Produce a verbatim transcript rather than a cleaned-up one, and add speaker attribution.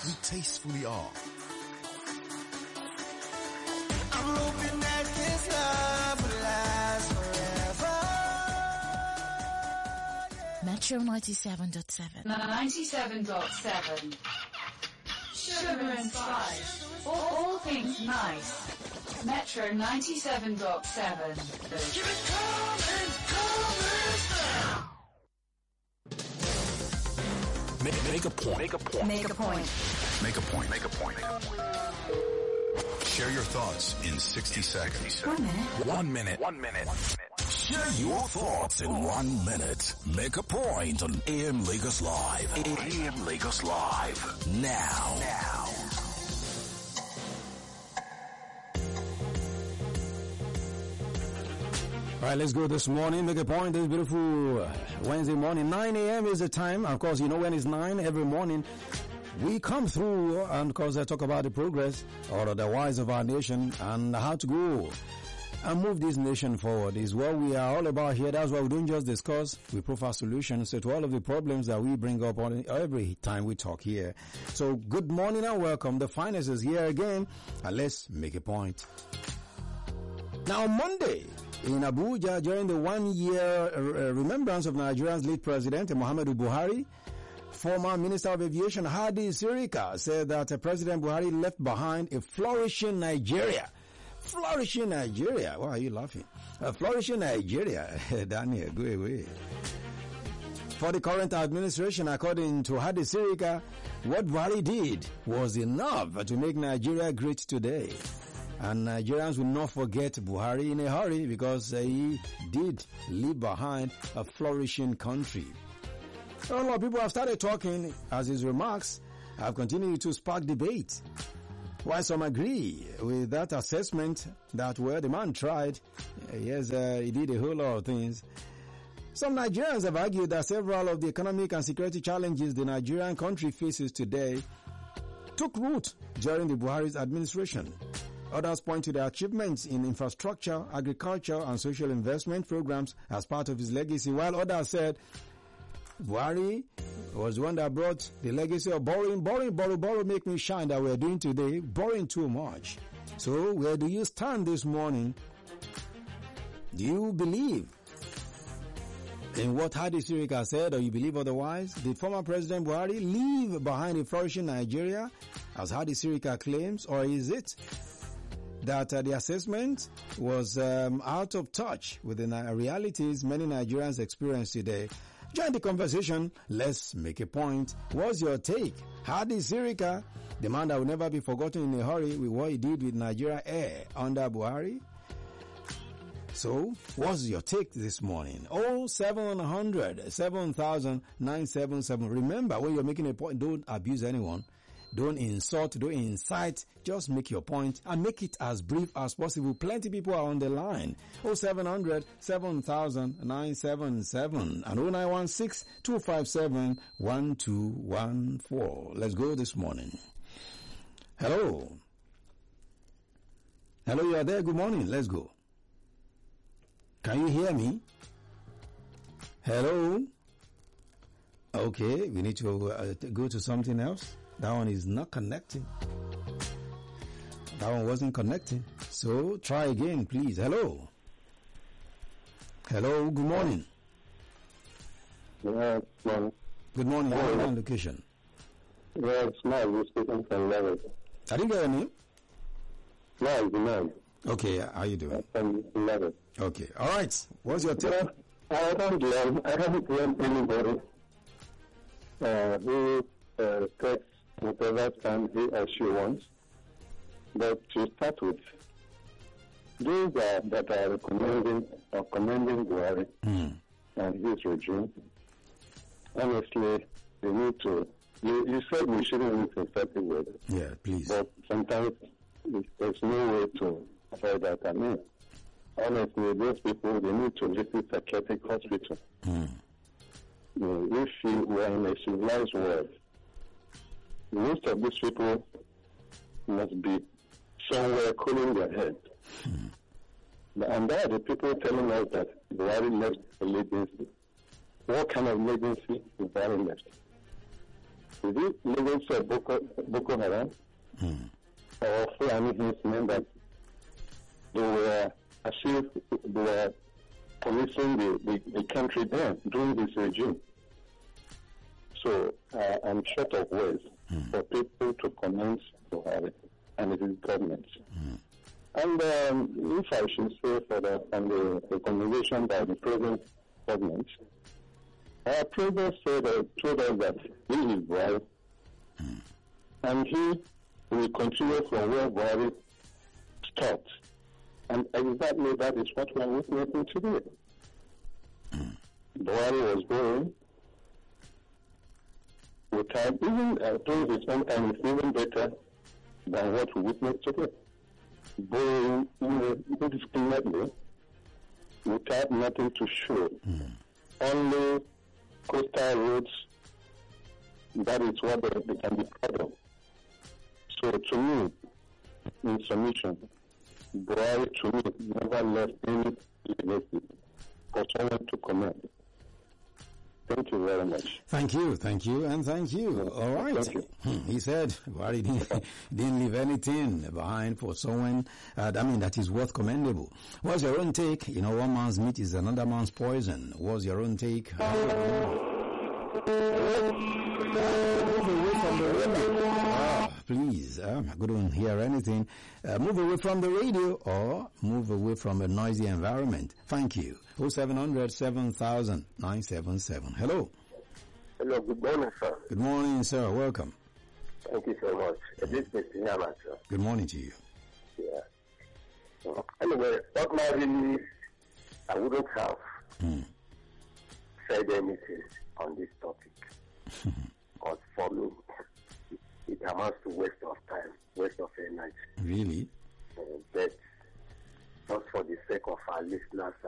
Speaker 1: We tastefully are.
Speaker 2: I'm hoping that this love will last forever.
Speaker 3: Metro ninety-seven point seven.
Speaker 4: ninety-seven point seven. Sugar and spice. All, all things nice. Metro ninety-seven point seven.
Speaker 2: Keep it coming, coming.
Speaker 1: Make, make a point. Make a point.
Speaker 4: Make a point.
Speaker 1: Make a point. Make a point. Make a point. Share your thoughts in sixty seconds.
Speaker 4: One minute.
Speaker 1: One minute. One minute.
Speaker 5: Share your thoughts in one minute. Make a point on A M Lagos Live. A M Lagos Live. Now. Now.
Speaker 6: All right, let's go this morning. Make a point this beautiful Wednesday morning. nine a.m. is the time. Of course, you know when it's nine every morning. We come through and, of course, I talk about the progress or otherwise of our nation and how to go and move this nation forward is what we are all about here. That's why we don't just discuss, we profile solutions so to all of the problems that we bring up on every time we talk here. So good morning and welcome. The finest is here again, and let's make a point. Now, on Monday, in Abuja, during the one-year uh, remembrance of Nigeria's late president, Muhammadu Buhari, former Minister of Aviation Hadi Sirika said that uh, President Buhari left behind a flourishing Nigeria. Flourishing Nigeria. Why are you laughing? A flourishing Nigeria. Daniel, go away. For the current administration, according to Hadi Sirika, what Buhari did was enough to make Nigeria great today. And Nigerians will not forget Buhari in a hurry because uh, he did leave behind a flourishing country. A lot of people have started talking as his remarks have continued to spark debate. While some agree with that assessment that, well, the man tried, uh, yes, uh, he did a whole lot of things. Some Nigerians have argued that several of the economic and security challenges the Nigerian country faces today took root during the Buhari's administration. Others point to the achievements in infrastructure, agriculture, and social investment programs as part of his legacy, while others said Buhari was the one that brought the legacy of borrowing, borrowing, borrow, borrow, make me shine that we're doing today, borrowing too much. So where do you stand this morning? Do you believe in what Hadi Sirika said, or you believe otherwise? Did former President Buhari leave behind a flourishing Nigeria, as Hadi Sirika claims, or is it that uh, the assessment was um, out of touch with the uh, realities many Nigerians experience today? Join the conversation. Let's make a point. What's your take? Hadi Sirika, the man that will never be forgotten in a hurry with what he did with Nigeria Air under Buhari. So, what's your take this morning? oh seven hundred, seven thousand, nine seven seven. Remember, when you're making a point, don't abuse anyone. Don't insult, don't incite, just make your point and make it as brief as possible. Plenty people are on the line. oh seven hundred, seven thousand, nine seven seven and oh nine one six, two five seven, one two one four. Let's go this morning. Hello. Hello, you are there. Good morning. Let's go. Can you hear me? Hello. Okay, we need to uh, go to something else. That one is not connecting. That one wasn't connecting. So try again, please. Hello. Hello. Good morning.
Speaker 7: Yeah, good morning.
Speaker 6: Good morning. Your name and location.
Speaker 7: Yeah, it's Mike. You're speaking from Lagos.
Speaker 6: I didn't get your name.
Speaker 7: No, it's Mike.
Speaker 6: Okay. How you doing?
Speaker 7: From Lagos.
Speaker 6: Okay. All right. What's your take?
Speaker 7: I don't blame. I don't blame anybody uh, who uh, takes whatever time he or she wants. But to start with, those are, that are recommending or commending Buhari mm. and his regime, honestly, they need to. You, you said we shouldn't use effective words.
Speaker 6: Yeah, please.
Speaker 7: But sometimes there's no way to say that. I mean, honestly, those people, they need to visit psychiatric hospital. Mm. You know, if you were in a civilized world, most of these people must be somewhere cooling their head. Hmm. And there are the people telling us that Buhari left a legacy. What kind of legacy is Buhari left? Is it leaders of Boko, Boko Haram
Speaker 6: Hmm.
Speaker 7: or Fulani men that they were as if they were policing the, the, the country then during this regime? So uh, I'm short of words
Speaker 6: Hmm.
Speaker 7: for people to comment Buhari and his government.
Speaker 6: Hmm.
Speaker 7: And um, if I should say for the, on the recommendation by the present government, our president said, uh, told us that he is Buhari,
Speaker 6: Hmm.
Speaker 7: and he will continue from where Buhari stopped. And exactly that is what we are witnessing today. Buhari was going without even uh, during his own time, it's even better than what we witness today. Borrowing indiscriminately without nothing to show.
Speaker 6: Hmm.
Speaker 7: Only coastal roads, that is what they, they can be proud of. So to me, in submission, Buhari to me never left any legacy for someone to comment. Thank you very much.
Speaker 6: Thank you, thank you, and thank you. All right.
Speaker 7: Thank you.
Speaker 6: Hmm, He said, well, he didn't, didn't leave anything behind for someone, uh, I mean, that is worth commendable. What's your own take? You know, one man's meat is another man's poison. What's your own take? Ah, please, um, I couldn't hear anything. Uh, move away from the radio or move away from a noisy environment. Thank you. oh seven hundred, seven thousand, nine seven seven. Hello.
Speaker 7: Hello, good morning, sir.
Speaker 6: Good morning, sir. Welcome.
Speaker 7: Thank you so much. This is Yama, sir.
Speaker 6: Good morning to you.
Speaker 7: Yeah. Anyway, what my really, I wouldn't have
Speaker 6: Hmm.
Speaker 7: said anything on this topic. Because for me, it amounts to waste of time, waste of energy.
Speaker 6: Really?
Speaker 7: Uh, but just for the sake of our listeners